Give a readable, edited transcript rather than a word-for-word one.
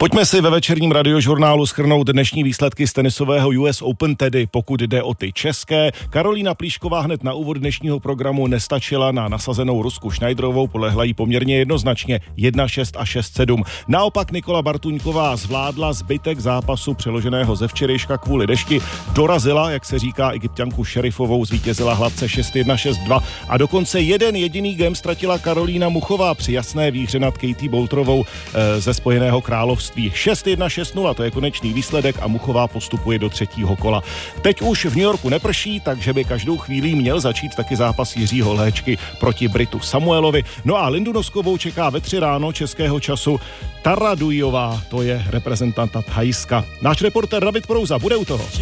Pojďme si ve večerním radiožurnálu shrnout dnešní výsledky z tenisového US Open, tedy pokud jde o ty české. Karolína Plíšková hned na úvod dnešního programu nestačila na nasazenou Rusku Schneiderovou, podlehla jí poměrně jednoznačně 1-6 a 6-7. Naopak Nikola Bartuňková zvládla zbytek zápasu přeloženého ze včerejška kvůli dešti, dorazila, jak se říká, Egypťanku Šerifovou, zvítězila hladce 6-1, 6-2 a dokonce jeden jediný game ztratila Karolína Muchová při jasné výhře nad Katie Boulterovou ze Spojeného království. 6-1, 6-0, to je konečný výsledek a Muchová postupuje do třetího kola. Teď už v New Yorku neprší, takže by každou chvíli měl začít taky zápas Jiřího Léčky proti Britu Samuelovi. No a Lindu Noskovou čeká ve 3 ráno českého času Tara Dujová, to je reprezentant Thajska. Náš reportér David Prouza bude u toho.